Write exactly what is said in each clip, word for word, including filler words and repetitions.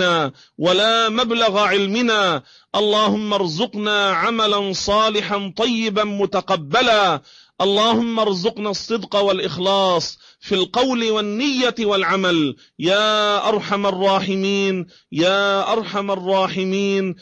علمنا ولا مبلغ علمنا. اللهم ارزقنا عملا صالحا طيبا متقبلا. اللهم ارزقنا الصدق والإخلاص في القول والنية والعمل يا أرحم الراحمين يا أرحم الراحمين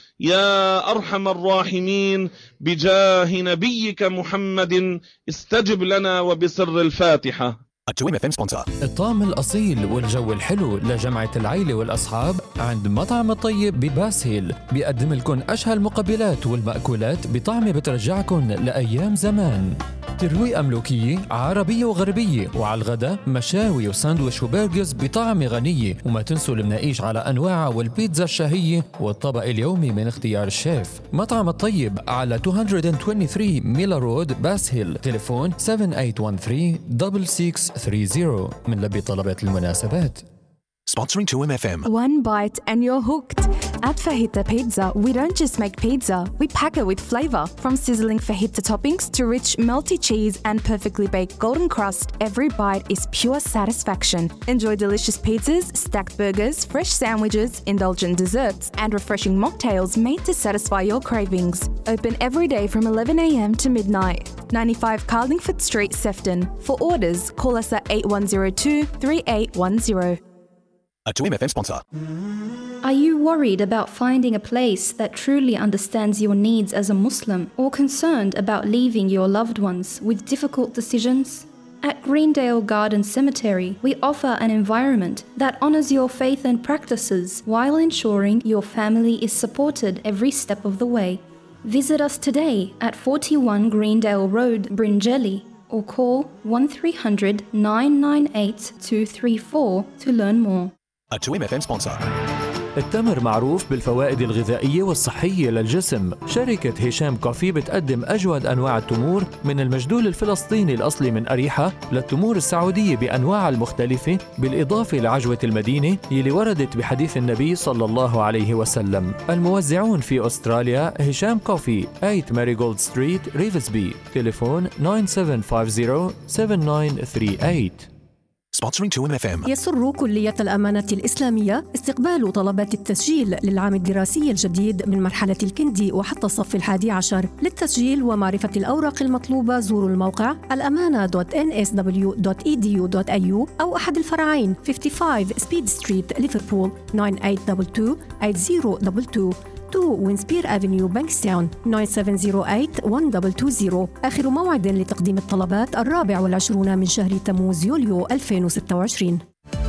يا أرحم الراحمين. بجاه نبيك محمد استجب لنا وبسر الفاتحة. تو إم إف إم sponsor. الطعم الأصيل والجو الحلو لجمعة العيلة والأصحاب عند مطعم الطيب بباسهيل بيقدم لكم أشهى المقبلات والمأكولات بطعم بترجعكم لأيام زمان. ترويقة ملوكية عربية وغربية، وعلى الغداء مشاوي وساندويش وبرجرز بطعم غنية. وما تنسوا المناقيش على أنواعها والبيتزا الشهية والطبق اليومي من اختيار الشيف. مطعم الطيب على مئتين وثلاثة وعشرين ميلا رود باسهيل. تليفون سبعة ثمانية واحد ثلاثة ستة ستة ثلاثين. من لبي طلبات المناسبات. Sponsoring two M F M. One bite and you're hooked. At Fajita Pizza, we don't just make pizza, we pack it with flavor. From sizzling fajita toppings to rich melty cheese and perfectly baked golden crust, every bite is pure satisfaction. Enjoy delicious pizzas, stacked burgers, fresh sandwiches, indulgent desserts, and refreshing mocktails made to satisfy your cravings. Open every day from eleven a m to midnight. ninety-five Carlingford Street, Sefton. For orders, call us at eight one zero two, three eight one zero. A two M F M sponsor. Are you worried about finding a place that truly understands your needs as a Muslim, or concerned about leaving your loved ones with difficult decisions? At Greendale Garden Cemetery, we offer an environment that honors your faith and practices while ensuring your family is supported every step of the way. Visit us today at forty-one Greendale Road, Bringelly, or call one three hundred, nine nine eight, two three four to learn more. A two M F M sponsor. التمر معروف بالفوائد الغذائية والصحية للجسم. شركة هشام كوفي بتقدم أجود أنواع التمور من المجدول الفلسطيني الأصلي من أريحة للتمور السعودية بأنواعها المختلفة، بالإضافة لعجوة المدينة يلي وردت بحديث النبي صلى الله عليه وسلم. الموزعون في أستراليا هشام كوفي ثمانية ماريغولد ستريت ريفزبي. تليفون تسعة سبعة خمسين سبعة تسعة ثلاثة ثمانية. Sponsoring two M F M. يسر كلية الأمانة الإسلامية استقبال طلبات التسجيل للعام الدراسي الجديد من مرحلة الكندي وحتى الصف الحادي عشر. للتسجيل ومعرفة الأوراق المطلوبة زوروا الموقع الأمانة دوت إن إس دبليو دوت إي دي يو دوت إيه يو أو أحد الفرعين خمسة وخمسين سبيد ستريت ليفربول تسعة ثمانية اثنين اثنين ثمانية صفر اثنين اثنين. اثنين وينسبير أفنيو بانكستاون تسعة سبعة صفر ثمانية واحد اثنين صفر. آخر موعد لتقديم الطلبات الرابع والعشرون من شهر تموز يوليو ألفين وستة وعشرين.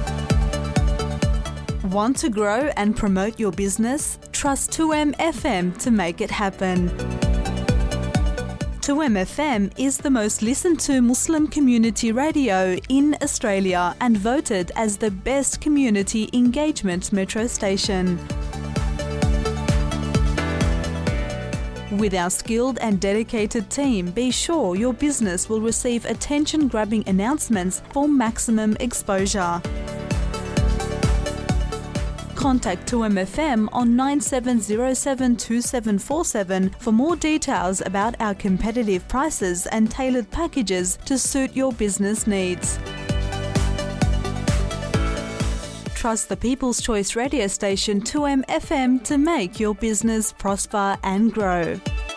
Want to grow and promote your business? Trust two M F M to make it happen. two M F M is the most listened to Muslim community radio in Australia and voted as the best community engagement metro station. With our skilled and dedicated team, be sure your business will receive attention-grabbing announcements for maximum exposure. Contact two M F M on nine seven zero seven two seven four seven for more details about our competitive prices and tailored packages to suit your business needs. Trust the People's Choice radio station two M F M to make your business prosper and grow.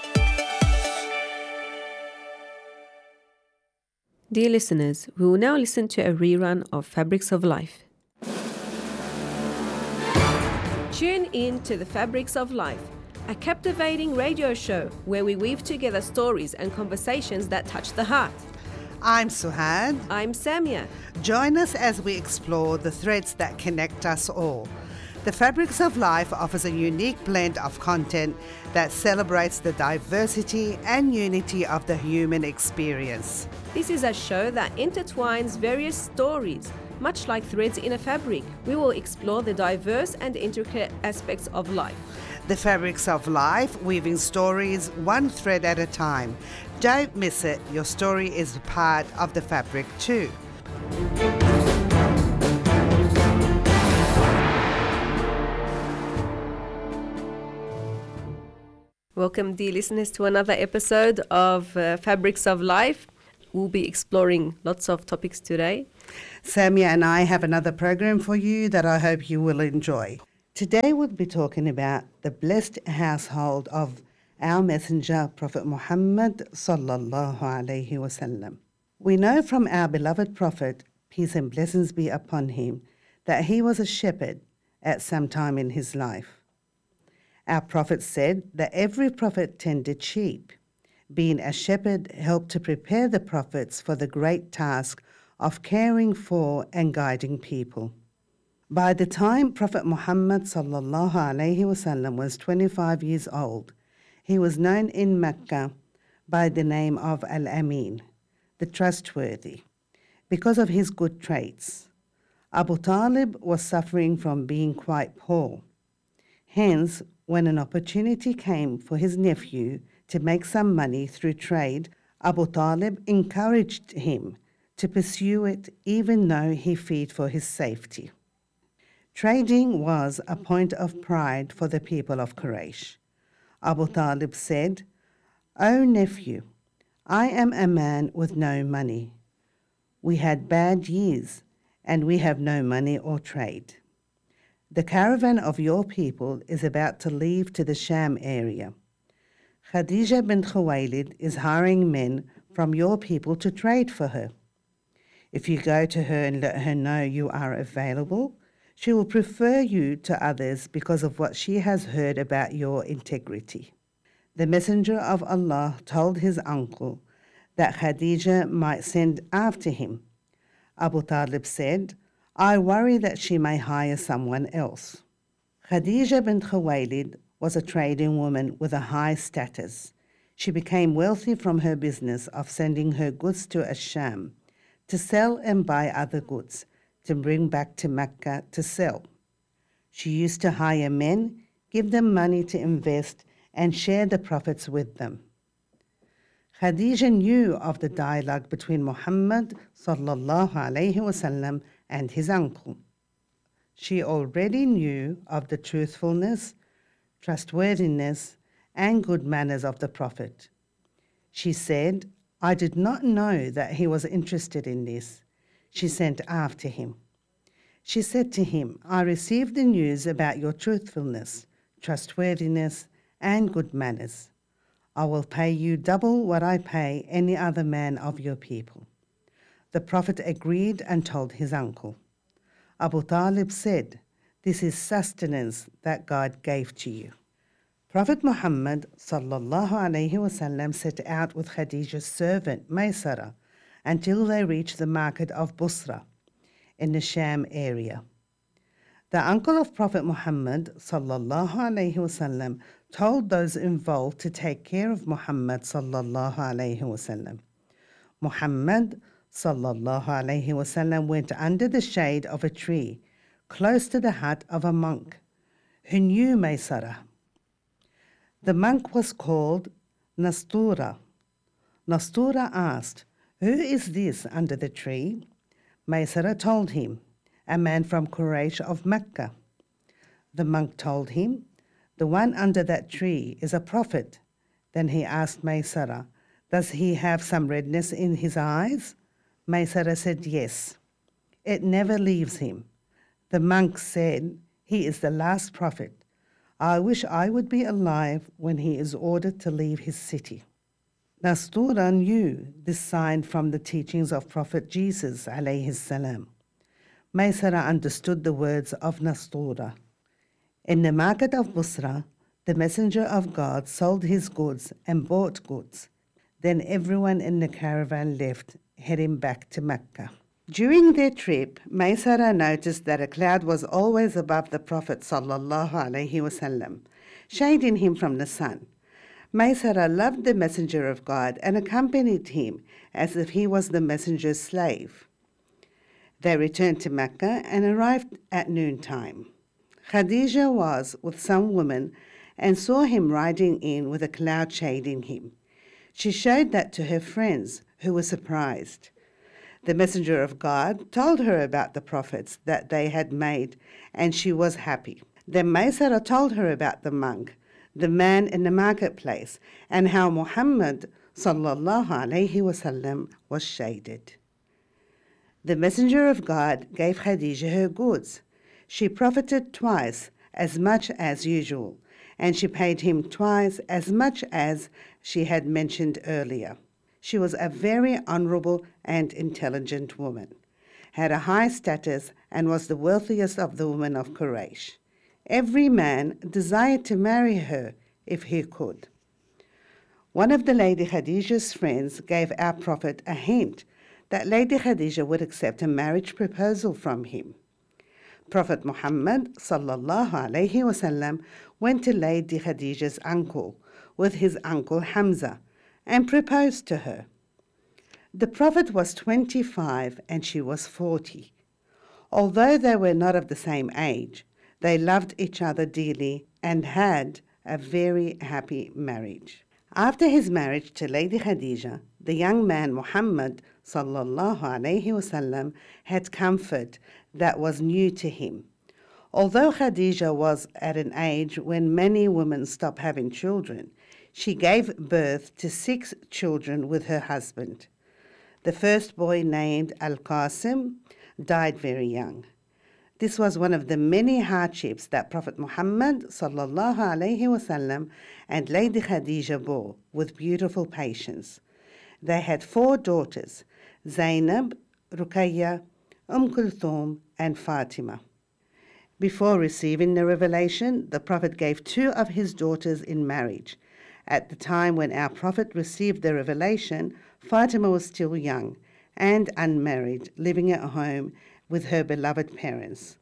Dear listeners, we will now listen to a rerun of Fabrics of Life. Tune in to the Fabrics of Life, a captivating radio show where we weave together stories and conversations that touch the heart. I'm Suhad. I'm Samia. Join us as we explore the threads that connect us all. The Fabrics of Life offers a unique blend of content that celebrates the diversity and unity of the human experience. This is a show that intertwines various stories. Much like threads in a fabric, we will explore the diverse and intricate aspects of life. The Fabrics of Life, weaving stories one thread at a time. Don't miss it. Your story is part of the fabric too. Welcome, dear listeners, to another episode of uh, Fabrics of Life. We'll be exploring lots of topics today. Samia and I have another program for you that I hope you will enjoy. Today we'll be talking about the blessed household of our messenger, Prophet Muhammad sallallahu alaihi wasallam. We know from our beloved Prophet, peace and blessings be upon him, that he was a shepherd at some time in his life. Our Prophet said that every prophet tended sheep. Being a shepherd helped to prepare the prophets for the great task of caring for and guiding people. By the time Prophet Muhammad sallallahu alaihi wasallam was twenty-five years old, he was known in Mecca by the name of Al-Amin, the trustworthy, because of his good traits. Abu Talib was suffering from being quite poor. Hence, when an opportunity came for his nephew to make some money through trade, Abu Talib encouraged him to pursue it even though he feared for his safety. Trading was a point of pride for the people of Quraysh. Abu Talib said, "O nephew, I am a man with no money. We had bad years, and we have no money or trade. The caravan of your people is about to leave to the Sham area. Khadija bint Khuwaylid is hiring men from your people to trade for her. If you go to her and let her know you are available, she will prefer you to others because of what she has heard about your integrity." The Messenger of Allah told his uncle that Khadija might send after him. Abu Talib said, "I worry that she may hire someone else." Khadija bint Khuwaylid was a trading woman with a high status. She became wealthy from her business of sending her goods to Ash-Sham to sell and buy other goods to bring back to Mecca to sell. She used to hire men, give them money to invest, and share the profits with them. Khadija knew of the dialogue between Muhammad sallallahu alaihi wasallam and his uncle. She already knew of the truthfulness, trustworthiness, and good manners of the Prophet. She said, "I did not know that he was interested in this." She sent after him. She said to him, "I received the news about your truthfulness, trustworthiness, and good manners. I will pay you double what I pay any other man of your people." The Prophet agreed and told his uncle. Abu Talib said, "This is sustenance that God gave to you." Prophet Muhammad sallallahu alaihi wasallam set out with Khadija's servant Maysara until they reached the market of Busra in the Sham area. The uncle of Prophet Muhammad sallallahu alaihi wasallam told those involved to take care of Muhammad sallallahu alaihi wasallam. Muhammad sallallahu alaihi wasallam went under the shade of a tree close to the hut of a monk who knew Maysara. The monk was called Nastura. Nastura asked, "Who is this under the tree?" Maysara told him, "A man from Quraysh of Mecca." The monk told him, "The one under that tree is a prophet." Then he asked Maysara, "Does he have some redness in his eyes?" Maysara said, "Yes. It never leaves him." The monk said, "He is the last prophet. I wish I would be alive when he is ordered to leave his city." Nastura knew this sign from the teachings of Prophet Jesus alayhi salam. Maysara understood the words of Nastura. In the market of Busra, the messenger of God sold his goods and bought goods. Then everyone in the caravan left, heading back to Mecca. During their trip, Maysara noticed that a cloud was always above the Prophet sallallahu alaihi wasallam, shading him from the sun. Maysara loved the messenger of God and accompanied him as if he was the messenger's slave. They returned to Mecca and arrived at noontime. Khadija was with some women and saw him riding in with a cloud shading him. She showed that to her friends, who were surprised. The messenger of God told her about the prophets that they had made, and she was happy. Then Maysara told her about the monk, the man in the marketplace, and how Muhammad sallallahu alaihi wasallam was shaded. The messenger of God gave Khadija her goods. She profited twice as much as usual, and she paid him twice as much as she had mentioned earlier. She was a very honourable and intelligent woman, had a high status, and was the wealthiest of the women of Quraysh. Every man desired to marry her if he could. One of the Lady Khadija's friends gave our Prophet a hint that Lady Khadija would accept a marriage proposal from him. Prophet Muhammad sallallahu alaihi wasallam went to Lady Khadija's uncle with his uncle Hamza and proposed to her. The Prophet was twenty-five and she was forty. Although they were not of the same age, they loved each other dearly and had a very happy marriage. After his marriage to Lady Khadija, the young man Muhammad sallallahu alaihi wasallam had comfort that was new to him. Although Khadija was at an age when many women stop having children, she gave birth to six children with her husband. The first boy, named Al-Qasim, died very young. This was one of the many hardships that Prophet Muhammad sallallahu alaihi wasallam and Lady Khadija bore with beautiful patience. They had four daughters, Zainab, Ruqayya, Umm Kulthum, and Fatima. Before receiving the revelation, the Prophet gave two of his daughters in marriage. At the time when our Prophet received the revelation, Fatima was still young and unmarried, living at home with her beloved parents.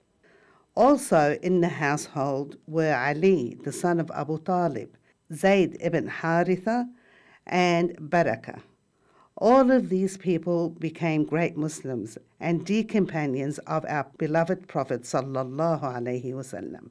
Also in the household were Ali, the son of Abu Talib, Zayd ibn Haritha, and Barakah. All of these people became great Muslims and dear companions of our beloved Prophet sallallahu alaihi wasallam.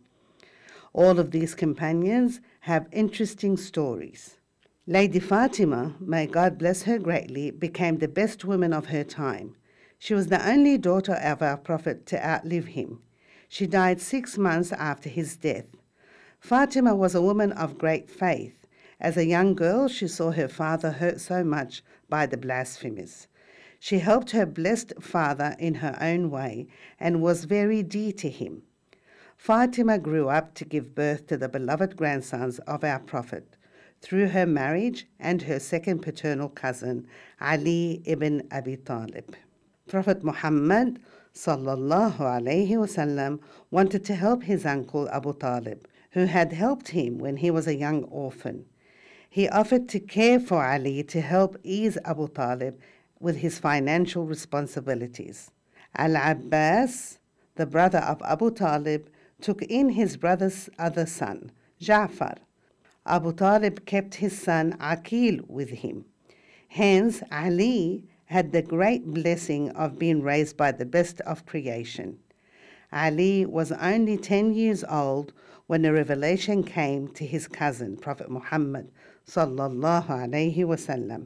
All of these companions have interesting stories. Lady Fatima, may God bless her greatly, became the best woman of her time. She was the only daughter of our Prophet to outlive him. She died six months after his death. Fatima was a woman of great faith. As a young girl, she saw her father hurt so much by the blasphemers. She helped her blessed father in her own way and was very dear to him. Fatima grew up to give birth to the beloved grandsons of our Prophet through her marriage and her second paternal cousin, Ali ibn Abi Talib. Prophet Muhammad sallallahu alaihi wasallam wanted to help his uncle Abu Talib, who had helped him when he was a young orphan. He offered to care for Ali to help ease Abu Talib with his financial responsibilities. Al-Abbas, the brother of Abu Talib, took in his brother's other son, Ja'far. Abu Talib kept his son Aqil with him. Hence, Ali had the great blessing of being raised by the best of creation. Ali was only ten years old when the revelation came to his cousin, Prophet Muhammad sallallahu alaihi wasallam.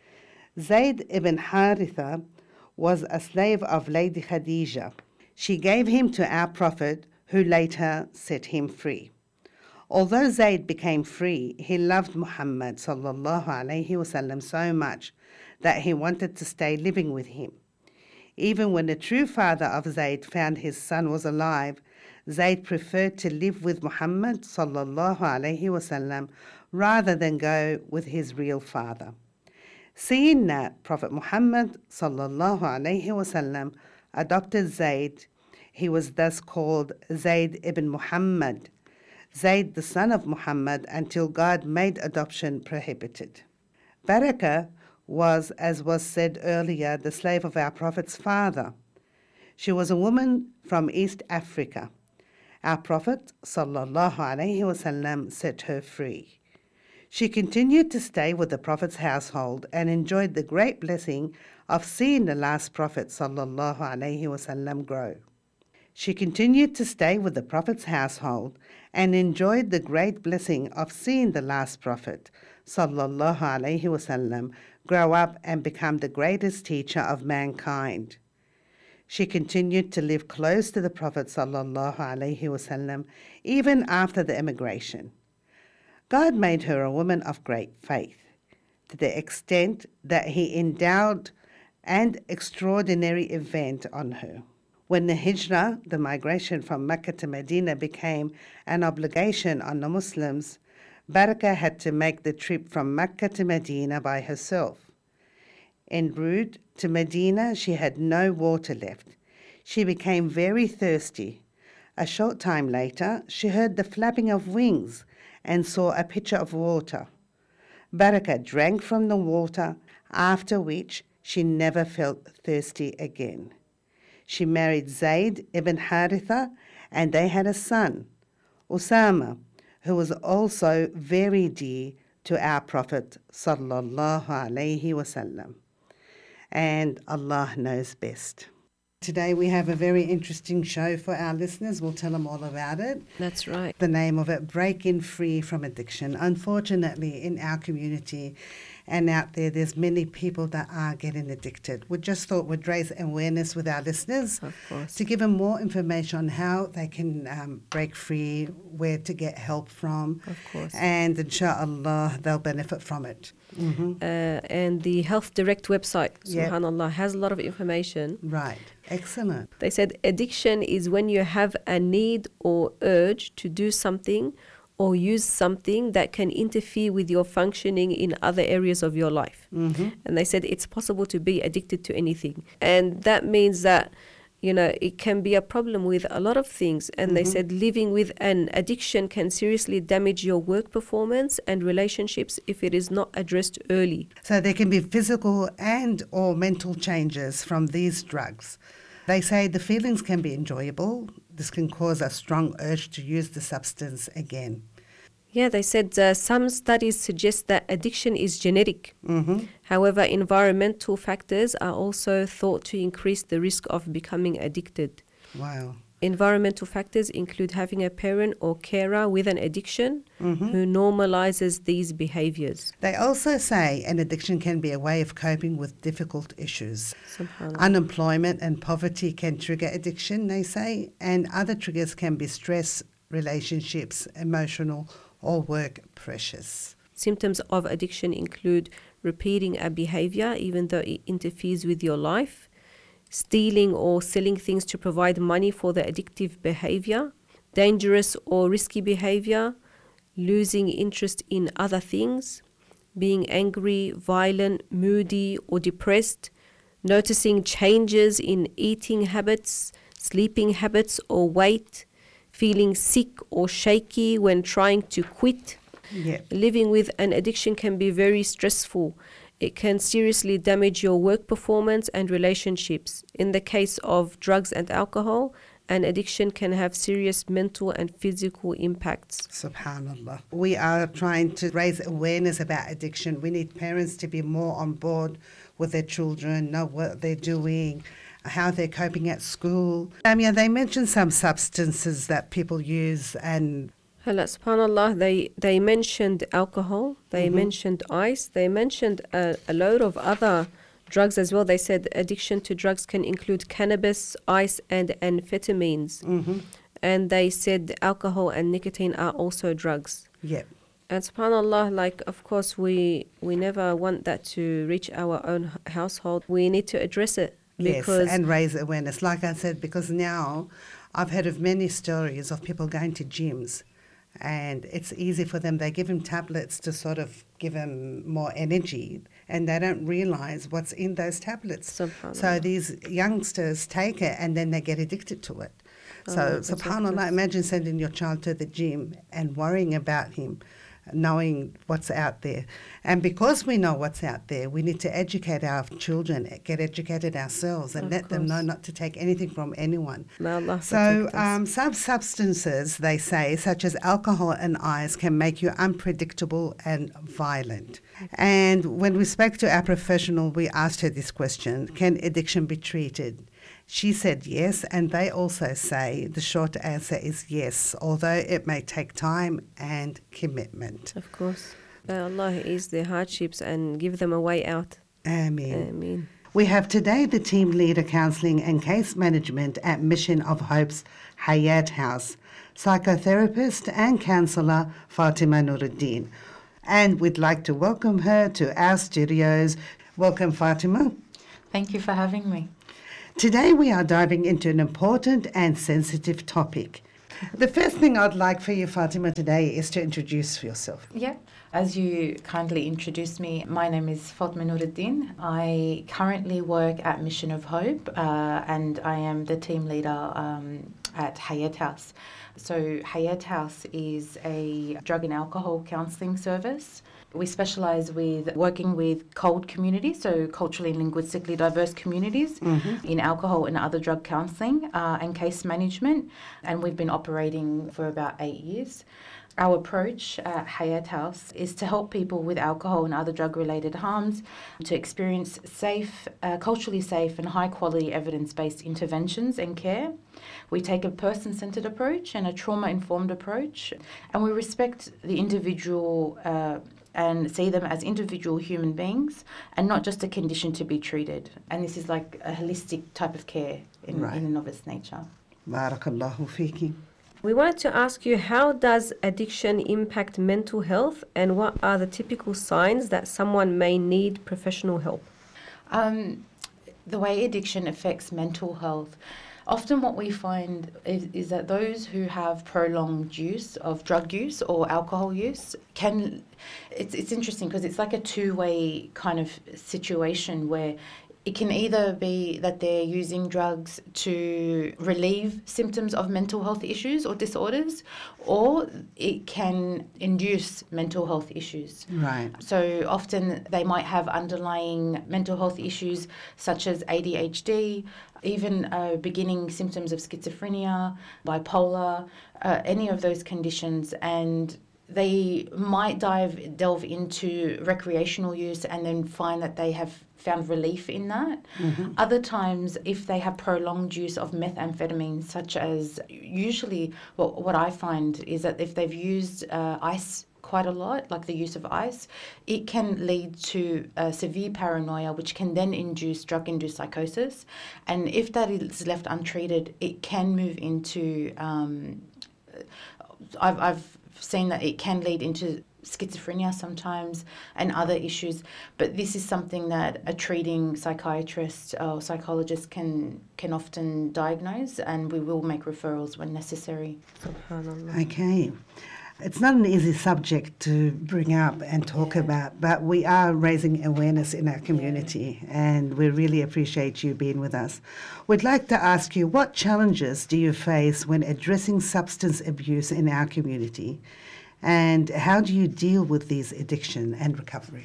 Zayd ibn Haritha was a slave of Lady Khadija. She gave him to our Prophet, who later set him free. Although Zayd became free, he loved Muhammad sallallahu alaihi wasallam so much that he wanted to stay living with him. Even when the true father of Zayd found his son was alive, Zayd preferred to live with Muhammad sallallahu alaihi wasallam rather than go with his real father. Seeing that Prophet Muhammad sallallahu alaihi wasallam adopted Zayd, he was thus called Zayd ibn Muhammad, Zayd the son of Muhammad, until God made adoption prohibited. Barakah was, as was said earlier, the slave of our Prophet's father. She was a woman from East Africa. Our Prophet sallallahu alaihi wasallam set her free. She continued to stay with the Prophet's household and enjoyed the great blessing of seeing the last Prophet sallallahu alaihi wasallam grow. She continued to stay with the Prophet's household and enjoyed the great blessing of seeing the last Prophet sallallahu alaihi wasallam grow up and become the greatest teacher of mankind. She continued to live close to the Prophet sallallahu alaihi wasallam even after the emigration. God made her a woman of great faith, to the extent that he endowed an extraordinary event on her. When the hijrah, the migration from Mecca to Medina, became an obligation on the Muslims, Barakah had to make the trip from Mecca to Medina by herself. En route to Medina, she had no water left. She became very thirsty. A short time later, she heard the flapping of wings and saw a pitcher of water. Barakah drank from the water, after which she never felt thirsty again. She married Zayd ibn Haritha, and they had a son, Usama, who was also very dear to our Prophet sallallahu alaihi wasallam. And Allah knows best. Today we have a very interesting show for our listeners. We'll tell them all about it. That's right. The name of it, Breaking Free from Addiction. Unfortunately, in our community and out there, there's many people that are getting addicted. We just thought we'd raise awareness with our listeners Of course. to give them more information on how they can um, break free, where to get help from. Of course. And inshallah, they'll benefit from it. Mm-hmm. Uh, and the Health Direct website, Yep. subhanAllah, has a lot of information. Right. Excellent. They said addiction is when you have a need or urge to do something or use something that can interfere with your functioning in other areas of your life. Mm-hmm. And they said it's possible to be addicted to anything. And that means that, you know, it can be a problem with a lot of things. And they said living with an addiction can seriously damage your work performance and relationships if it is not addressed early. So there can be physical and or mental changes from these drugs. They say the feelings can be enjoyable. This can cause a strong urge to use the substance again. Yeah, they said uh, some studies suggest that addiction is genetic. Mm-hmm. However, environmental factors are also thought to increase the risk of becoming addicted. Wow. Environmental factors include having a parent or carer with an addiction Mm-hmm. who normalizes these behaviors. They also say an addiction can be a way of coping with difficult issues. Subhanallah. Unemployment and poverty can trigger addiction, they say, and other triggers can be stress, relationships, emotional, or work pressures. Symptoms of addiction include repeating a behavior even though it interferes with your life, stealing or selling things to provide money for the addictive behavior, dangerous or risky behavior, losing interest in other things, being angry, violent, moody, or depressed, noticing changes in eating habits, sleeping habits, or weight, feeling sick or shaky when trying to quit. Yep. Living with an addiction can be very stressful. It can seriously damage your work performance and relationships. In the case of drugs and alcohol, an addiction can have serious mental and physical impacts. Subhanallah. We are trying to raise awareness about addiction. We need parents to be more on board with their children, know what they're doing, how they're coping at school. Um, yeah, they mentioned some substances that people use and Hala, subhanallah, they, they mentioned alcohol, they Mm-hmm. mentioned ice, they mentioned a, a load of other drugs as well. They said addiction to drugs can include cannabis, ice, and amphetamines. Mm-hmm. And they said alcohol and nicotine are also drugs. Yep. And subhanallah, like, of course, we we never want that to reach our own h- household. We need to address it. Because Yes, and raise awareness. Like I said, because now I've heard of many stories of people going to gyms and it's easy for them. They give them tablets to sort of give them more energy and they don't realise what's in those tablets. Subhanallah. So these youngsters take it and then they get addicted to it. Oh, So that's subhanallah, hopeless. imagine sending your child to the gym and worrying about him, knowing what's out there. And because we know what's out there, we need to educate our children, get educated ourselves and Of let them know course. not to take anything from anyone. May Allah So protect us. um, some substances, they say, such as alcohol and ice, can make you unpredictable and violent. And when we spoke to our professional, we asked her this question: can addiction be treated? She said yes, and they also say the short answer is yes, although it may take time and commitment. Of course. May Allah ease their hardships and give them a way out. Ameen. Ameen. We have today the team leader counselling and case management at Mission of Hope's Hayat House, psychotherapist and counsellor Fatima Nuruddin. And we'd like to welcome her to our studios. Welcome, Fatima. Thank you for having me. Today we are diving into an important and sensitive topic. The first thing I'd like for you, Fatima, today is to introduce yourself. Yeah. As you kindly introduced me, my name is Fatma Nuruddin. I currently work at Mission of Hope uh, and I am the team leader um, at Hayat House. So Hayat House is a drug and alcohol counselling service. We specialise with working with COLD communities, so culturally and linguistically diverse communities, mm-hmm. in alcohol and other drug counselling uh, and case management. And we've been operating for about eight years. Our approach at Hayat House is to help people with alcohol and other drug-related harms to experience safe, uh, culturally safe and high-quality evidence-based interventions and care. We take a person-centred approach and a trauma-informed approach, and we respect the individual uh, and see them as individual human beings and not just a condition to be treated. And this is like a holistic type of care in, right. in and of its nature. Barakallahu feeki. We wanted to ask you, how does addiction impact mental health and what are the typical signs that someone may need professional help? Um, the way addiction affects mental health, often what we find is, is that those who have prolonged use of drug use or alcohol use can, it's, it's interesting because it's like a two-way kind of situation where it can either be that they're using drugs to relieve symptoms of mental health issues or disorders, or it can induce mental health issues. Right. So often they might have underlying mental health issues such as A D H D, even uh, beginning symptoms of schizophrenia, bipolar, uh, any of those conditions, and they might dive delve into recreational use and then find that they have found relief in that. Mm-hmm. Other times, if they have prolonged use of methamphetamine, such as usually what, what I find is that if they've used uh, ice quite a lot, like the use of ice, it can lead to uh, severe paranoia, which can then induce drug-induced psychosis. And if that is left untreated, it can move into, um, I've, I've seen that it can lead into schizophrenia sometimes and other issues, but this is something that a treating psychiatrist or psychologist can can often diagnose, and we will make referrals when necessary. Okay. It's not an easy subject to bring up and talk yeah. about, but we are raising awareness in our community, yeah. and we really appreciate you being with us. We'd like to ask you, what challenges do you face when addressing substance abuse in our community? And how do you deal with these addiction and recovery?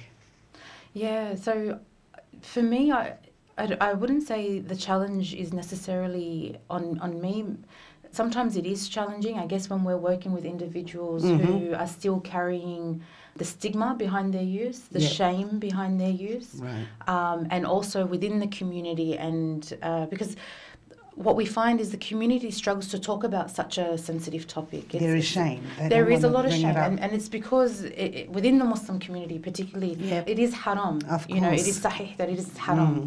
Yeah, so for me, I, I, I wouldn't say the challenge is necessarily on, on me. Sometimes it is challenging, I guess, when we're working with individuals mm-hmm. who are still carrying the stigma behind their use, the yep. shame behind their use, right. um, and also within the community. And uh, because what we find is the community struggles to talk about such a sensitive topic. It's, there is shame. They there is a lot of shame, and, and it's because it, it, within the Muslim community particularly, yep. it is haram. Of you know, course. it is sahih that it is haram. Mm.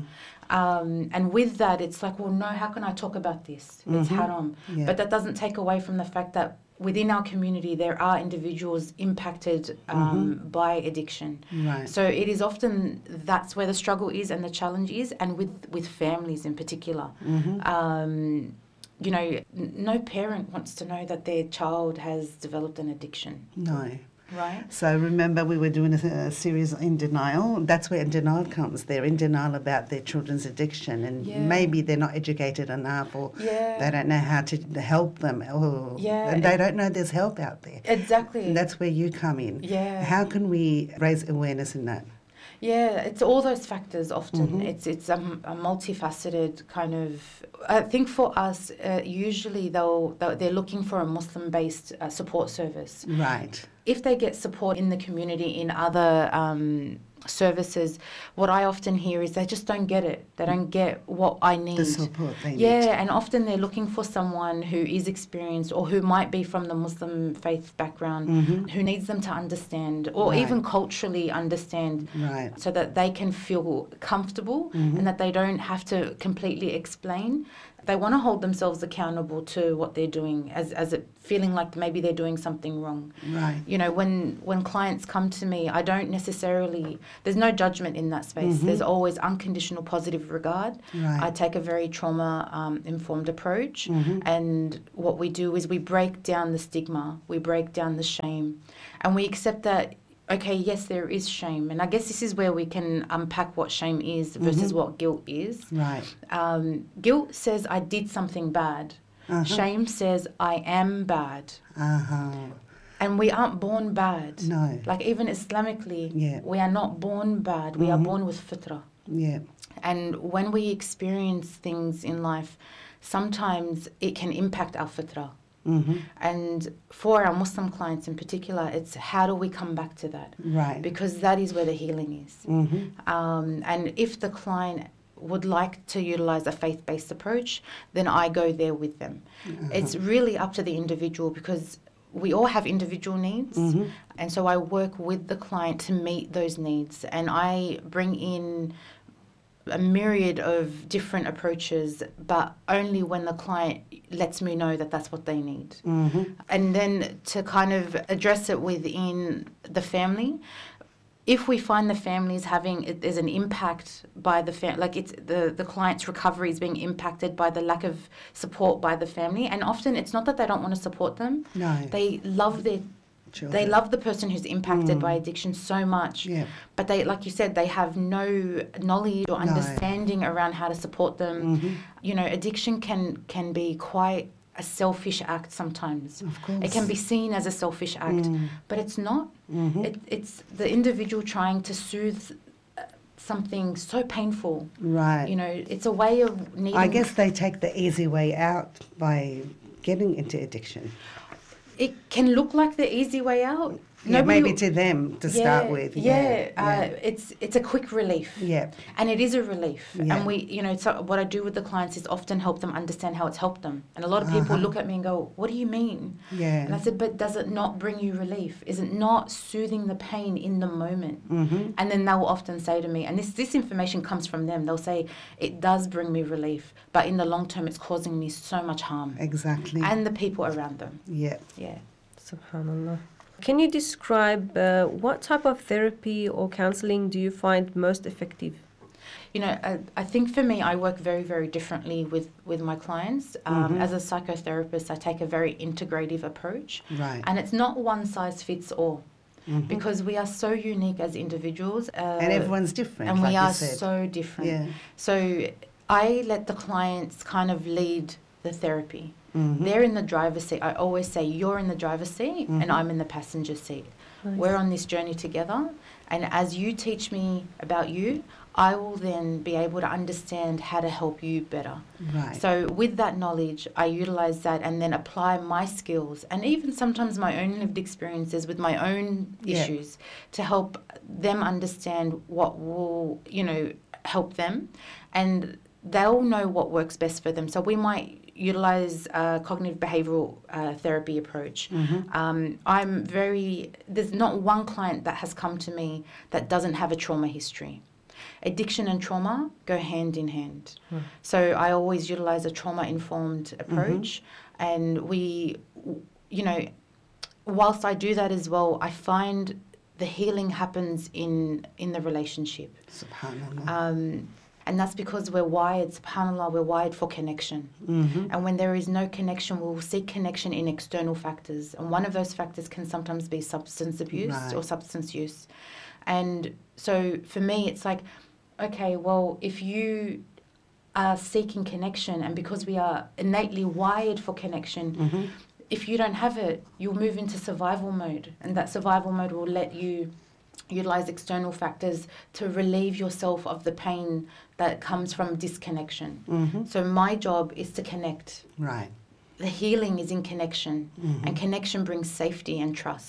Um, and with that, it's like, well, no, how can I talk about this? It's mm-hmm. haram. Yeah. But that doesn't take away from the fact that within our community, there are individuals impacted um, mm-hmm. by addiction. Right. So it is often, that's where the struggle is and the challenge is, and with, with families in particular. Mm-hmm. Um, you know, n- no parent wants to know that their child has developed an addiction. No. Right. So remember, we were doing a, a series In Denial. That's where In Denial comes. They're in denial about their children's addiction, and yeah. maybe they're not educated enough, or yeah. they don't know how to help them, or yeah. and they don't know there's help out there. Exactly. And that's where you come in. Yeah. How can we raise awareness in that? Yeah, it's all those factors often. Mm-hmm. It's it's a, a multifaceted kind of... I think for us, uh, usually they'll, they're looking for a Muslim-based uh, support service. Right. If they get support in the community in other um, services, what I often hear is they just don't get it. They don't get what I need. The support they need. Yeah, and often they're looking for someone who is experienced or who might be from the Muslim faith background, mm-hmm. who needs them to understand, or right. even culturally understand, right. so that they can feel comfortable, mm-hmm. and that they don't have to completely explain. they want to hold themselves accountable to what they're doing, as as it feeling like maybe they're doing something wrong. Right. You know, when when clients come to me, I don't necessarily, there's no judgment in that space. Mm-hmm. There's always unconditional positive regard. Right. I take a very trauma um, informed approach, Mm-hmm. and what we do is we break down the stigma, we break down the shame, and we accept that. Okay, yes, there is shame. And I guess this is where we can unpack what shame is versus Mm-hmm. what guilt is. Right. Um, guilt says I did something bad. Uh-huh. Shame says I am bad. Uh-huh. And we aren't born bad. No. Like even Islamically, Yeah. we are not born bad. We are Mhm. born with fitra. Yeah. And when we experience things in life, sometimes it can impact our fitra. Mm-hmm. And for our Muslim clients in particular, it's how do we come back to that? Right. Because that is where the healing is. Mm-hmm. Um, and if the client would like to utilize a faith-based approach, then I go there with them. Uh-huh. It's really up to the individual because we all have individual needs. Mm-hmm. And so I work with the client to meet those needs. And I bring in a myriad of different approaches, but only when the client lets me know that that's what they need. Mm-hmm. And then to kind of address it within the family, if we find the family is having, it, there's an impact by the family, like it's the, the client's recovery is being impacted by the lack of support by the family. And often it's not that they don't want to support them. No. They love their Children. They love the person who's impacted Mm. by addiction so much. Yeah. But they, like you said, they have no knowledge or No. understanding around how to support them. Mm-hmm. You know, addiction can can be quite a selfish act sometimes. Of course. It can be seen as a selfish act, Mm. but it's not. Mm-hmm. It, it's the individual trying to soothe uh, something so painful. Right. You know, it's a way of needing... I guess they take the easy way out by getting into addiction. It can look like the easy way out. Yeah, maybe to them to start with. Yeah, Yeah, uh, yeah. it's it's a quick relief. Yeah. And it is a relief. Yeah. And we, you know, so what I do with the clients is often help them understand how it's helped them. And a lot of people Uh-huh. look at me and go, "What do you mean?" Yeah. And I said, "But does it not bring you relief? Is it not soothing the pain in the moment?" Mm-hmm. And then they will often say to me, and this this information comes from them. They'll say, "It does bring me relief, but in the long term, it's causing me so much harm." Exactly. And the people around them. Yeah. Yeah. Subhanallah. Can you describe uh, what type of therapy or counseling do you find most effective? You know, I, I think for me, I work very, very differently with, with my clients. Um, Mm-hmm. As a psychotherapist, I take a very integrative approach. Right. And it's not one size fits all. Mhm. Because we are so unique as individuals. Uh, And everyone's different, And like we you are said. so different. Yeah. So I let the clients kind of lead the therapy. Mhm. They're in the driver's seat. I always say, you're in the driver's seat and Mhm. I'm in the passenger seat. Nice. We're on this journey together. And as you teach me about you, I will then be able to understand how to help you better. Right. So with that knowledge, I utilize that and then apply my skills and even sometimes my own lived experiences with my own Yeah. issues to help them understand what will, you know, help them. And they'll know what works best for them. So we might utilize a cognitive behavioral uh, therapy approach. Mm-hmm. Um, I'm very, there's not one client that has come to me that doesn't have a trauma history. Addiction and trauma go hand in hand. Hmm. So I always utilize a trauma-informed approach. And we, you know, whilst I do that as well, I find the healing happens in, in the relationship. Subhanallah. Um, and that's because we're wired, subhanAllah, we're wired for connection. Mm-hmm. And when there is no connection, we'll seek connection in external factors. And one of those factors can sometimes be substance abuse Right. or substance use. And so for me, it's like, okay, well, if you are seeking connection and because we are innately wired for connection, Mm-hmm. if you don't have it, you'll move into survival mode. And that survival mode will let you utilize external factors to relieve yourself of the pain that comes from disconnection. Mm-hmm. So my job is to connect. Right. The healing is in connection, Mhm. and connection brings safety and trust.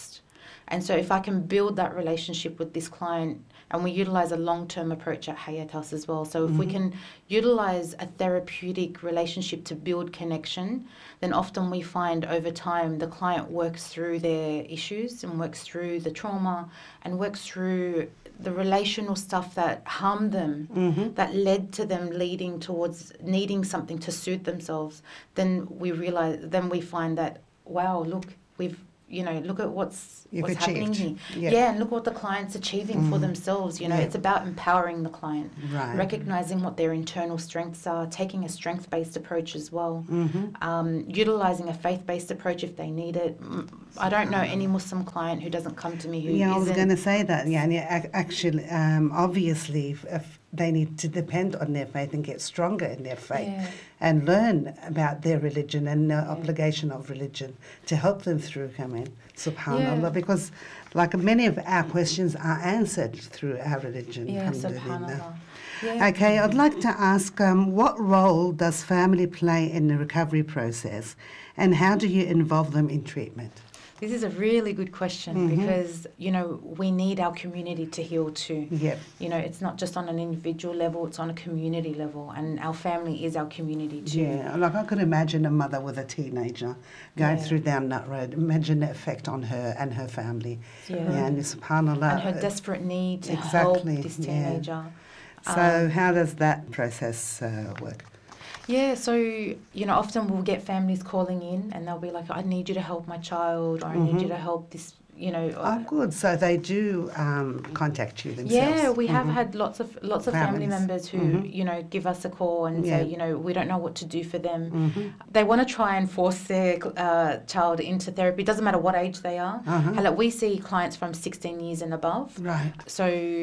And so if I can build that relationship with this client, and we utilize a long-term approach at Hayat House as well. So if mm-hmm. we can utilize a therapeutic relationship to build connection, then often we find over time the client works through their issues and works through the trauma and works through the relational stuff that harmed them, mm-hmm. that led to them leading towards needing something to suit themselves. Then we realize, then we find that, wow, look, we've, you know, look at what's You've what's achieved. happening here. Yeah. yeah, and look what the client's achieving mm. for themselves. You know, yeah. it's about empowering the client, right. recognizing what their internal strengths are, taking a strength-based approach as well, mm-hmm. um, utilizing a faith-based approach if they need it. I don't know any Muslim client who doesn't come to me who yeah, I was isn't. going to say that. Yeah, and yeah, actually, um, obviously, if, if they need to depend on their faith and get stronger in their faith yeah. and learn about their religion and the yeah. obligation of religion to help them through coming. Subhanallah, Yeah. because like many of our questions are answered through our religion. Yeah, Alhamdulillah. subhanallah. Yeah. Okay, I'd like to ask, um, what role does family play in the recovery process, and how do you involve them in treatment? This is a really good question mm-hmm. because, you know, we need our community to heal too. Yep. You know, it's not just on an individual level, it's on a community level, and our family is our community too. Yeah, like I could imagine a mother with a teenager going yeah. through down that road. Imagine the effect on her and her family. Yeah. yeah and subhanallah. And her desperate need to exactly, help this teenager. Yeah. So um, how does that process uh, work? Yeah, so, you know, often we'll get families calling in and they'll be like, I need you to help my child, or I mm-hmm. need you to help this, you know. Oh, good. So they do um, contact you themselves. Yeah, we mm-hmm. have had lots of lots of Families. family members who, mm-hmm. you know, give us a call and yeah. say, you know, we don't know what to do for them. Mm-hmm. They want to try and force their uh, child into therapy. It doesn't matter what age they are. Uh-huh. Like, we see clients from sixteen years and above. Right. So,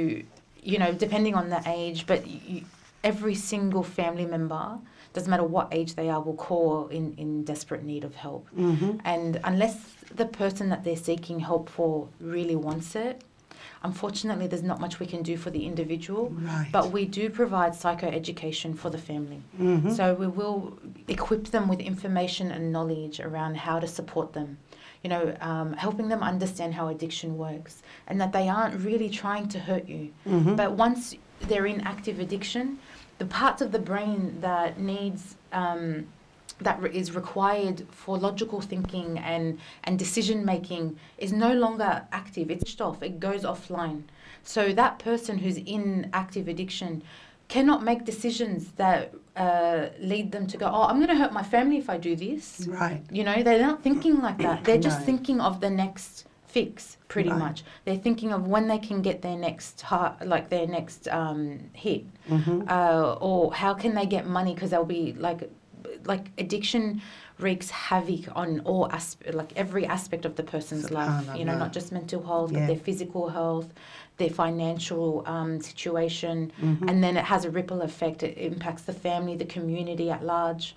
you know, depending on the age, but you, every single family member, doesn't matter what age they are, will call in, in desperate need of help. Mm-hmm. And unless the person that they're seeking help for really wants it, unfortunately there's not much we can do for the individual. Right. But we do provide psychoeducation for the family. Mm-hmm. So we will equip them with information and knowledge around how to support them. You know, um, helping them understand how addiction works and that they aren't really trying to hurt you. Mm-hmm. But once they're in active addiction, the parts of the brain that needs um, that re- is required for logical thinking and, and decision making is no longer active. It's switched off. It goes offline. So that person who's in active addiction cannot make decisions that uh, lead them to go, oh, I'm going to hurt my family if I do this. Right. You know, they're not thinking like that. They're just right. thinking of the next fix, pretty right. much. They're thinking of when they can get their next heart, like their next um, hit, mm-hmm. uh, or how can they get money, because they'll be like, like addiction wreaks havoc on all aspect, like every aspect of the person's life. You know, not just mental health, yeah. but their physical health, their financial um, situation, mm-hmm. and then it has a ripple effect. It impacts the family, the community at large.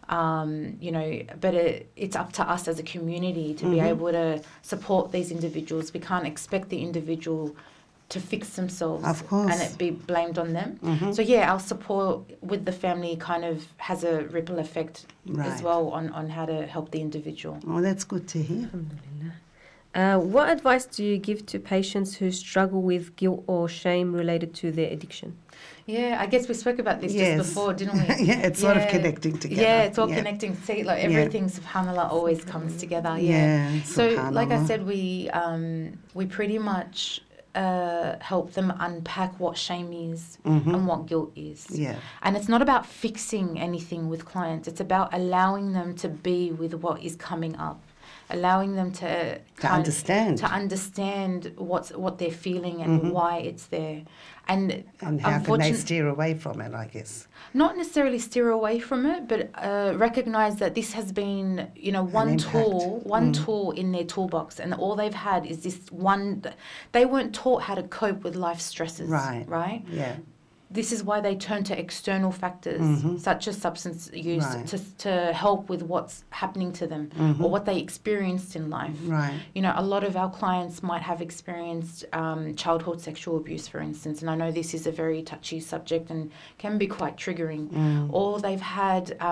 Um, you know, but it, it's up to us as a community to mm-hmm. be able to support these individuals. We can't expect the individual to fix themselves of course. and it be blamed on them. Mm-hmm. So, yeah, our support with the family kind of has a ripple effect right. as well on, on how to help the individual. Oh, that's good to hear. Alhamdulillah. Uh, what advice do you give to patients who struggle with guilt or shame related to their addiction? Yeah, I guess we spoke about this yes. just before, didn't we? yeah, it's yeah. sort of connecting together. Yeah, it's all yeah. connecting. See, like everything, yeah. subhanAllah, always comes together. Yeah, yeah. So, like I said, we um, we pretty much uh, help them unpack what shame is mm-hmm. and what guilt is. Yeah. And it's not about fixing anything with clients. It's about allowing them to be with what is coming up. Allowing them to to understand to understand what's what they're feeling and mm-hmm. why it's there, and and how can they steer away from it? I guess not necessarily steer away from it, but uh, recognize that this has been, you know, one tool, one mm. tool in their toolbox, and all they've had is this one. They weren't taught how to cope with life stresses, right? Right? Yeah. This is why they turn to external factors, mm-hmm. such as substance use, right. to to help with what's happening to them mm-hmm. or what they experienced in life. Right. You know, a lot of our clients might have experienced um, childhood sexual abuse, for instance, and I know this is a very touchy subject and can be quite triggering. Mm. Or they've had um,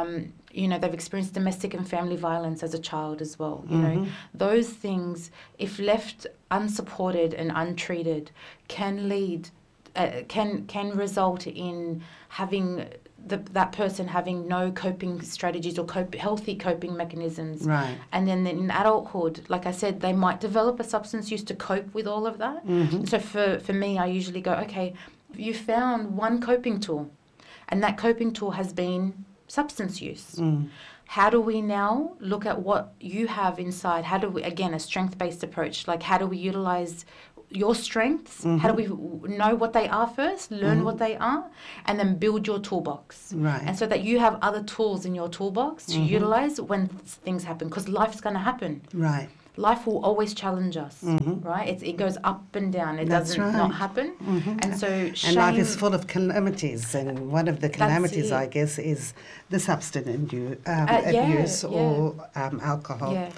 you know, they've experienced domestic and family violence as a child as well. You mm-hmm. know, those things, if left unsupported and untreated, can lead, uh, can can result in having the, that person having no coping strategies or cope, healthy coping mechanisms. Right. And then in adulthood, like I said, they might develop a substance use to cope with all of that. Mm-hmm. So for, for me, I usually go, okay, you found one coping tool, and that coping tool has been substance use. Mm. How do we now look at what you have inside? How do we, again, a strength-based approach, like how do we utilize your strengths? Mm-hmm. How do we know what they are first, learn mm-hmm. what they are, and then build your toolbox? Right. And so that you have other tools in your toolbox to mm-hmm. utilize when things happen, because life's going to happen. Right. Life will always challenge us, mm-hmm. right? It's, it goes up and down. It That's doesn't right. not happen. Mm-hmm. And so shame... And life is full of calamities, and one of the calamities, it. I guess, is the substance u- um, Uh, yeah, abuse yeah. or um, alcohol. Yeah.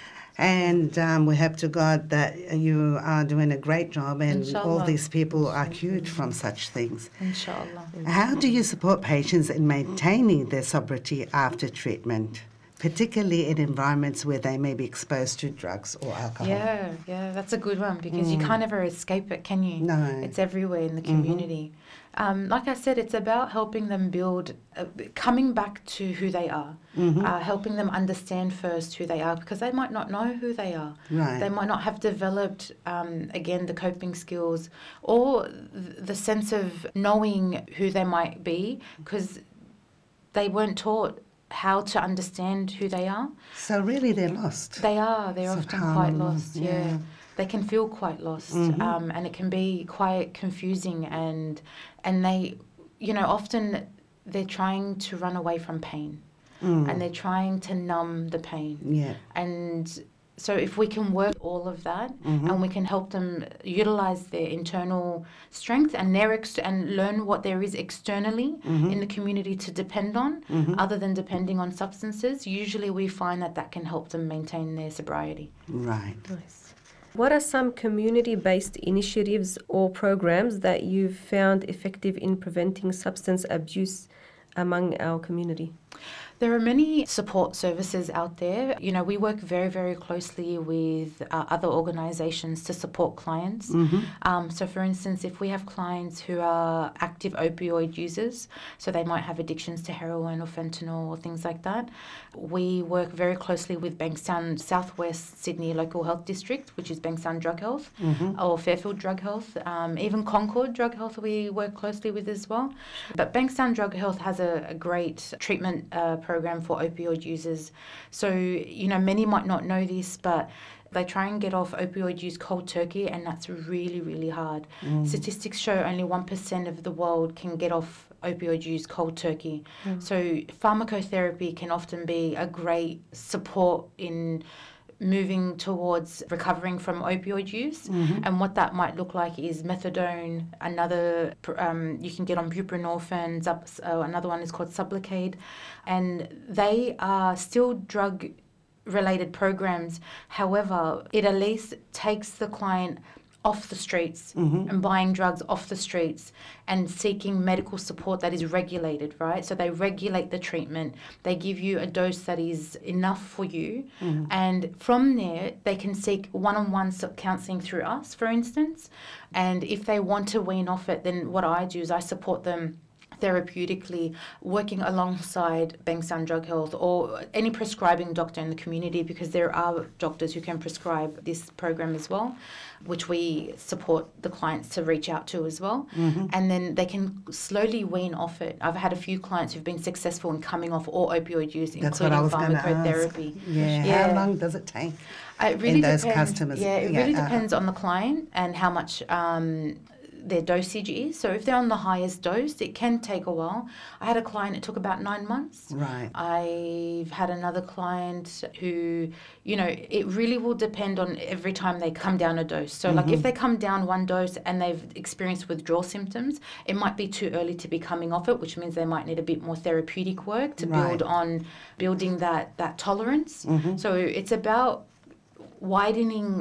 And um, we hope to God that you are doing a great job, and Inshallah. all these people are cured from such things. Inshallah. How do you support patients in maintaining their sobriety after treatment, particularly in environments where they may be exposed to drugs or alcohol? Yeah, yeah, that's a good one, because Mm. you can't ever escape it, can you? No. It's everywhere in the community. Mm-hmm. Um, like I said, it's about helping them build, uh, coming back to who they are, Mm-hmm. uh, helping them understand first who they are, because they might not know who they are. Right. They might not have developed, um, again, the coping skills or th- the sense of knowing who they might be, because they weren't taught how to understand who they are. So really they're lost. They are. They're often quite lost, yeah. yeah. They can feel quite lost, Mm-hmm. um, and it can be quite confusing, and and they, you know, often they're trying to run away from pain, Mm. and they're trying to numb the pain. Yeah. And so if we can work all of that, Mm-hmm. and we can help them utilize their internal strength and their ex- and learn what there is externally Mm-hmm. in the community to depend on, Mhm. other than depending on substances, usually we find that that can help them maintain their sobriety. Right. Nice. What are some community-based initiatives or programs that you've found effective in preventing substance abuse among our community? There are many support services out there. You know, we work very, very closely with uh, other organisations to support clients. Mm-hmm. Um, so, for instance, if we have clients who are active opioid users, so they might have addictions to heroin or fentanyl or things like that, we work very closely with Bankstown Southwest Sydney Local Health District, which is Bankstown Drug Health, Mm-hmm. or Fairfield Drug Health. Um, even Concord Drug Health we work closely with as well. But Bankstown Drug Health has a, a great treatment uh, program for opioid users. So, you know, many might not know this, but they try and get off opioid use cold turkey, and that's really, really hard. Mm. Statistics show only one percent of the world can get off opioid use cold turkey. Mm. So pharmacotherapy can often be a great support in moving towards recovering from opioid use. Mm-hmm. And what that might look like is methadone, another, um, you can get on buprenorphine, Zub, uh, another one is called Sublocade. And they are still drug related programs. However, it at least takes the client off the streets Mm-hmm. and buying drugs off the streets and seeking medical support that is regulated, right? So they regulate the treatment. They give you a dose that is enough for you. Mm-hmm. And from there, they can seek one-on-one counselling through us, for instance. And if they want to wean off it, then what I do is I support them therapeutically, working alongside Bankstown Drug Health or any prescribing doctor in the community, because there are doctors who can prescribe this program as well, which we support the clients to reach out to as well. Mm-hmm. And then they can slowly wean off it. I've had a few clients who've been successful in coming off all opioid use, That's what including I was gonna pharmacotherapy. ask. Yeah. Yeah. How long does it take? It really in those depends. customers? Yeah, it Yeah, really uh, depends on the client and how much um, their dosage is. So if they're on the highest dose, it can take a while. I had a client, it took about nine months. Right. I've had another client who, you know, it really will depend on every time they come down a dose. So, like, if they come down one dose and they've experienced withdrawal symptoms, it might be too early to be coming off it, which means they might need a bit more therapeutic work to Right. build on building that, that tolerance. Mm-hmm. So it's about widening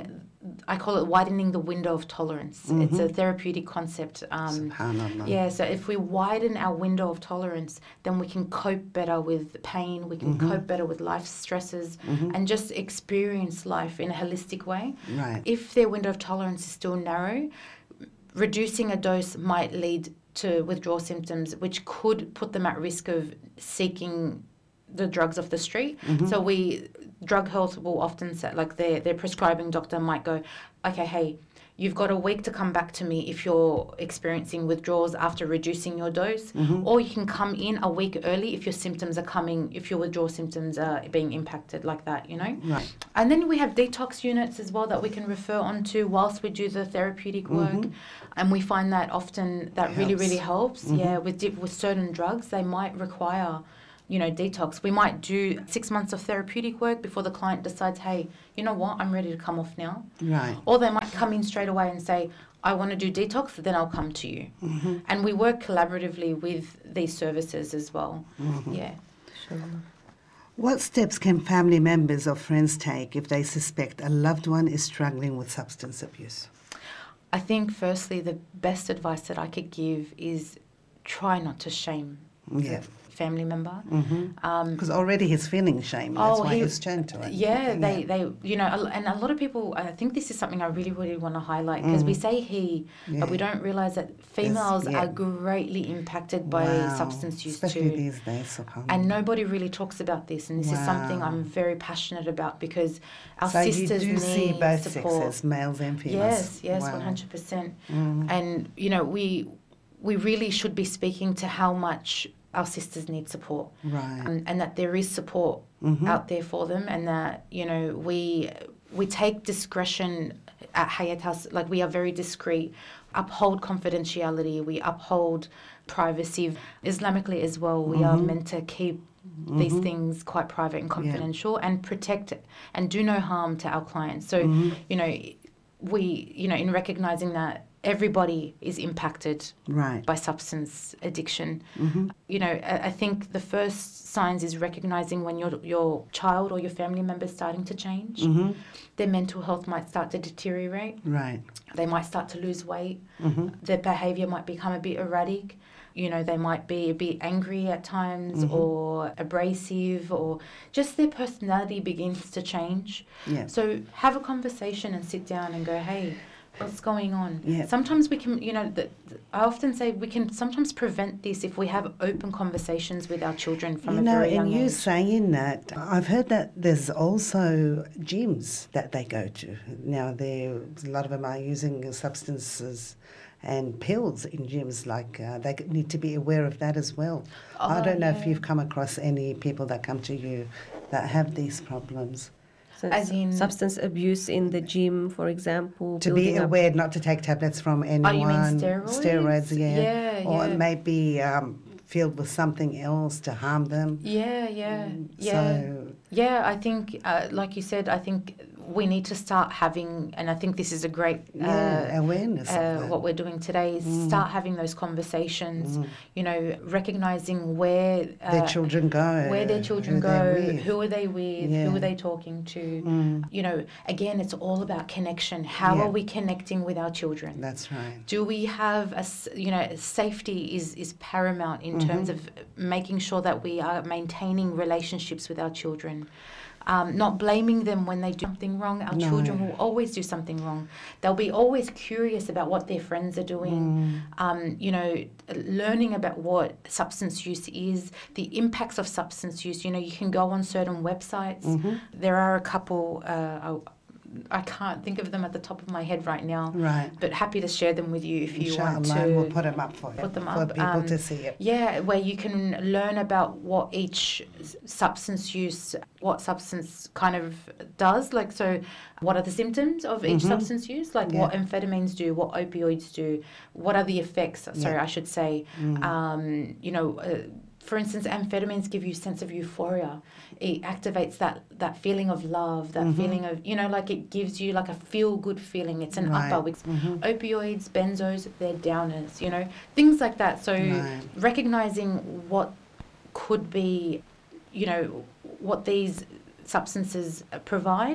I call it widening the window of tolerance. Mm-hmm. It's a therapeutic concept. Um, SubhanAllah. Yeah, so if we widen our window of tolerance, then we can cope better with pain, we can Mm-hmm. cope better with life stresses, Mm-hmm. and just experience life in a holistic way. Right. If their window of tolerance is still narrow, reducing a dose might lead to withdrawal symptoms, which could put them at risk of seeking the drugs off the street. Mm-hmm. So we, drug health will often say, like their, their prescribing doctor might go, okay, hey, you've got a week to come back to me if you're experiencing withdrawals after reducing your dose, Mm-hmm. or you can come in a week early if your symptoms are coming, if your withdrawal symptoms are being impacted like that, you know? Right. And then we have detox units as well that we can refer on to whilst we do the therapeutic work. Mm-hmm. And we find that often that really, Helps. really helps. Mm-hmm. Yeah, with di- with certain drugs, they might require, you know, detox. We might do six months of therapeutic work before the client decides, hey, you know what, I'm ready to come off now. Right. Or they might come in straight away and say, I want to do detox, then I'll come to you. Mm-hmm. And we work collaboratively with these services as well. Mm-hmm. Yeah. What steps can family members or friends take if they suspect a loved one is struggling with substance abuse? I think, firstly, the best advice that I could give is try not to shame Yeah. the family member. Because Um, already he's feeling shame. That's Oh, why he- he's turned to it. Yeah, they, they, you know, a- and a lot of people, I think this is something I really, really want to highlight, because we say he, but we Yeah. don't realise that females yeah. are greatly impacted by Wow. substance use Especially too. these days, subhanAllah. And nobody really talks about this, and this is something Wow. I'm very passionate about, because our so sisters you do see need both support. sexes, males and females. Yes, yes, Wow. one hundred percent. Mm. And you know, we we really should be speaking to how much our sisters need support, Right. um, and that there is support Mhm. out there for them, and that, you know, we we take discretion at Hayat House, like we are very discreet, uphold confidentiality, we uphold privacy. Islamically as well, we are meant to keep these things quite private and confidential, and protect it and do no harm to our clients. So, you know, we, you know, in recognizing that everybody is impacted Right. by substance addiction. Mm-hmm. You know, I, I think the first signs is recognizing when your your child or your family member is starting to change. Mm-hmm. Their mental health might start to deteriorate. Right. They might start to lose weight. Mm-hmm. Their behavior might become a bit erratic. You know, they might be a bit angry at times, Mm-hmm. or abrasive, or just their personality begins to change. Yeah. So have a conversation and sit down and go, hey, what's going on? Yeah. Sometimes we can, you know, the, the- I often say we can sometimes prevent this if we have open conversations with our children from You a know, very young and you age. saying that, I've heard that there's also gyms that they go to. Now, there a lot of them are using substances and pills in gyms. Like uh, they need to be aware of that as well. I Oh, don't know if yeah. you've come across any people that come to you that have these problems. So As in- substance abuse in the gym, for example. To be building up- aware not to take tablets from anyone. Oh, you mean steroids? Steroids, yeah. Yeah, Or yeah. it may be um, filled with something else to harm them. Yeah, yeah, yeah. So, Yeah, I think, uh, like you said, I think we need to start having, and I think this is a great yeah, uh, awareness of uh, that. what we're doing today is start having those conversations. You know, recognizing where uh, their children go. where their children who go, they're with. who are they with, Yeah. who are they talking to. Mm. You know, again, it's all about connection. How Yeah. are we connecting with our children? That's right. Do we have a, s- you know, safety is, is paramount in Mm-hmm. terms of making sure that we are maintaining relationships with our children. Um, not blaming them when they do something wrong. Our No. children will always do something wrong. They'll be always curious about what their friends are doing. Mm. Um, you know, learning about what substance use is, the impacts of substance use. You know, you can go on certain websites. Mm-hmm. There are a couple. Uh, I can't think of them at the top of my head right now. Right. But happy to share them with you if you want Inshallah, to. we'll put them up for you, put them for up, people um, to see it. Yeah, where you can learn about what each s- substance use, what substance kind of does. Like, so what are the symptoms of each substance use? Like what Yeah. amphetamines do, what opioids do, what are the effects, sorry, Yeah. I should say. Um, you know, uh, for instance, amphetamines give you a sense of euphoria. It activates that, that feeling of love, that feeling of, you know, like it gives you like a feel-good feeling. It's an Right. upper. With opioids, benzos, they're downers, you know, things like that. So Right. recognizing what could be, you know, what these substances provide,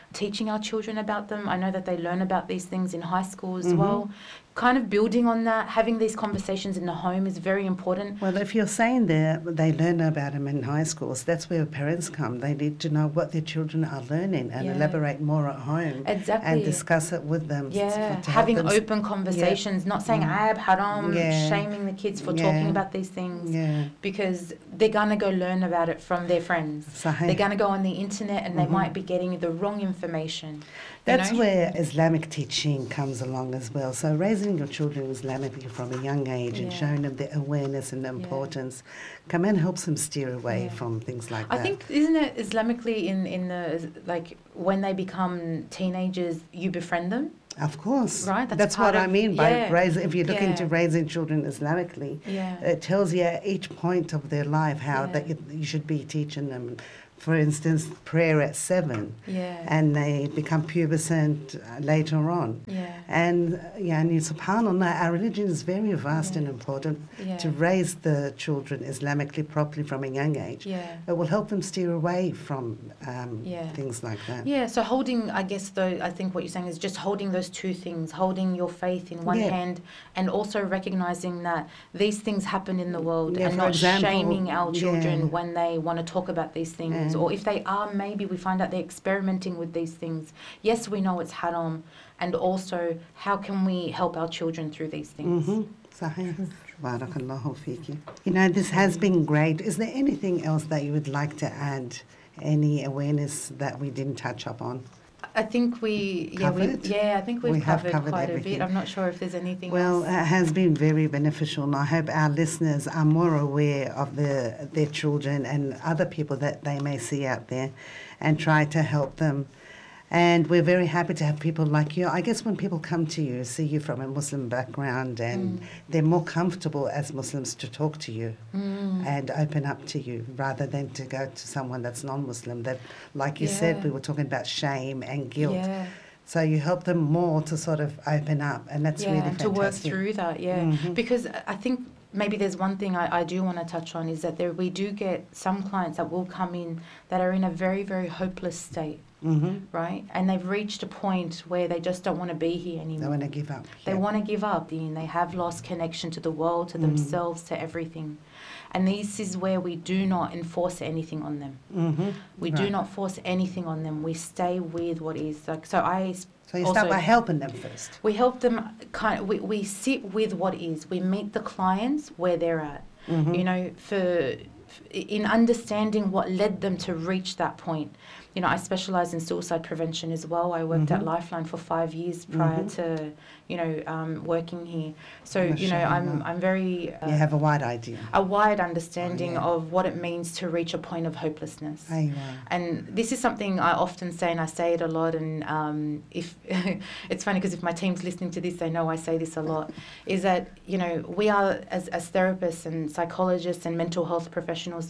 teaching our children about them. I know that they learn about these things in high school as Mm-hmm. well. Kind of building on that, having these conversations in the home is very important. Well, if you're saying that they learn about them in high schools, that's where parents come. They need to know what their children are learning and Yeah. elaborate more at home. Exactly. And discuss it with them. Yeah, to help having them. open conversations, not saying ab, haram, Yeah. shaming the kids for Yeah. talking about these things, Yeah. because they're going to go learn about it from their friends. Sahih. They're going to go on the internet and they might be getting the wrong information. you That's know? where Islamic teaching comes along as well. So raising your children Islamically from a young age and Yeah. showing them the awareness and the importance, come and helps them steer away Yeah. from things like I that. think, isn't it Islamically in, in the, like, when they become teenagers, you befriend them? Of course. Right, that's That's, part what I of- mean by yeah. raising, if you're looking Yeah. to raising children Islamically, Yeah. it tells you at each point of their life how Yeah. that you, you should be teaching them. For instance, prayer at seven, Yeah. and they become pubescent uh, later on. Yeah. And uh, yeah, and subhanAllah, our religion is very vast and important Yeah. to raise the children Islamically properly from a young age. Yeah. It will help them steer away from um, Yeah. things like that. Yeah, so holding, I guess, though, I think what you're saying is just holding those two things, holding your faith in one Yeah. hand and also recognizing that these things happen in the world Yeah, and for not example, shaming our children yeah. when they want to talk about these things. Yeah. Or if they are, maybe we find out they're experimenting with these things. Yes, we know it's haram. And also, how can we help our children through these things? Mm-hmm. Sahih. Barakallahu fiki. You know, this has been great. Is there anything else that you would like to add? Any awareness that we didn't touch up on? I think we, yeah, we, Covered? yeah, I think we've We have covered, covered quite a everything. bit. I'm not sure if there's anything Well, else. it has been very beneficial, and I hope our listeners are more aware of the, their children and other people that they may see out there and try to help them. And we're very happy to have people like you. I guess when people come to you, see you from a Muslim background, and Mm. they're more comfortable as Muslims to talk to you Mm. and open up to you rather than to go to someone that's non-Muslim. That, like you said, Yeah. we were talking about shame and guilt. Yeah. So you help them more to sort of open up, and that's yeah, really and fantastic. to work through that, yeah. Mhm. Because I think maybe there's one thing I, I do want to touch on is that there we do get some clients that will come in that are in a very, very hopeless state, Mm-hmm. right? And they've reached a point where they just don't want to be here anymore. They want to give up. They yeah. want to give up, and they have lost connection to the world, to Mhm. themselves, to everything. And this is where we do not enforce anything on them. Mm-hmm. We do Right. not force anything on them. We stay with what is. Like, so I So you also, start by helping them first. we help them kind of, we, we sit with what is. We meet the clients where they're at. Mhm. You know, for in understanding what led them to reach that point. You know, I specialise in suicide prevention as well. I worked at Mhm. Lifeline for five years prior Mhm. to, you know, um, working here. So, you know, I'm Mashallah. I'm very uh, You have a wide idea. a wide understanding Oh, yeah. of what it means to reach a point of hopelessness. Aywa. And this is something I often say, and I say it a lot. And um, if it's funny because if my team's listening to this, they know I say this a lot. Is that, you know, we are as as therapists and psychologists and mental health professionals,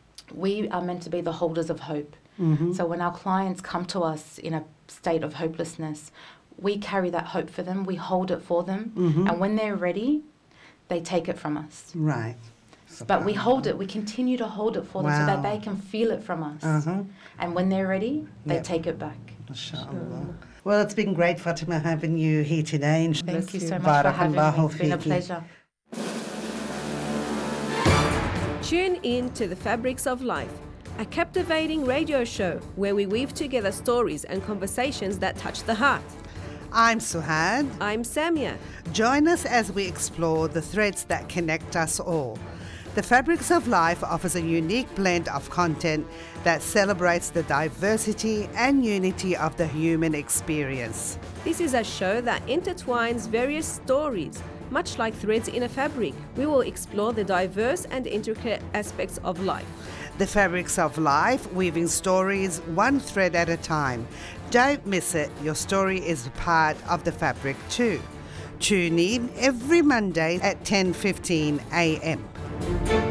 we are meant to be the holders of hope. Mhm. So when our clients come to us in a state of hopelessness, we carry that hope for them. We hold it for them, Mhm. and when they're ready, they take it from us. Right. But we hold it, we continue to hold it for them so that Wow. they can feel it from us. Uh-huh. And when they're ready, they Yep. take it back. MashaAllah. Well, it's been great, Fatima, having you here today. Thank you so much for having me. It's been a Barakallahu pleasure. Tune in to The Fabrics of Life, a captivating radio show where we weave together stories and conversations that touch the heart. I'm Suhad. I'm Samia. Join us as we explore the threads that connect us all. The Fabrics of Life offers a unique blend of content that celebrates the diversity and unity of the human experience. This is a show that intertwines various stories. Much like threads in a fabric, we will explore the diverse and intricate aspects of life. The Fabrics of Life, weaving stories one thread at a time. Don't miss it. Your story is part of the fabric too. Tune in every Monday at ten fifteen a m.